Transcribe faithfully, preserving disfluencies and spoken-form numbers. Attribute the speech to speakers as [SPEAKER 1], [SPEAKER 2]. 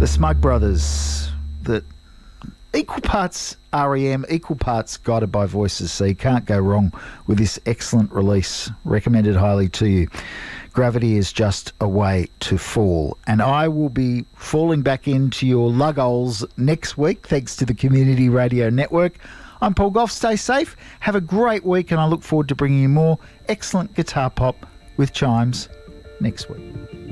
[SPEAKER 1] The Smug Brothers, that equal parts R E M, equal parts guided by voices, so you can't go wrong with this excellent release. Recommended highly to you. Gravity is just a way to fall. And I will be falling back into your lugholes next week, thanks to the Community Radio Network. I'm Paul Goff. Stay safe. Have a great week, and I look forward to bringing you more excellent guitar pop with Chimes next week.